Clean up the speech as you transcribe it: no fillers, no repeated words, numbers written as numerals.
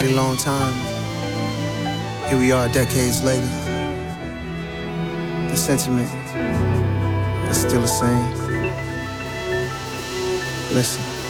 A long time. Here we are decades later. The sentiment is still the same. Listen.